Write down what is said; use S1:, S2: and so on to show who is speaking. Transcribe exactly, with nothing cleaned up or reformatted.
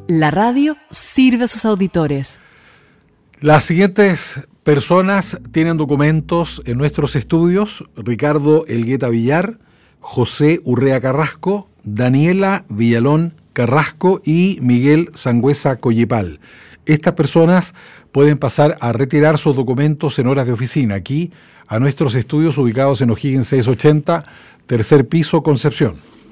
S1: La radio sirve a sus auditores.
S2: Las siguientes personas tienen documentos en nuestros estudios: Ricardo Elgueta Villar, José Urrea Carrasco, Daniela Villalón Carrasco y Miguel Sangüesa Collipal. Estas personas pueden pasar a retirar sus documentos en horas de oficina, aquí a nuestros estudios ubicados en O'Higgins seiscientos ochenta, tercer piso, Concepción.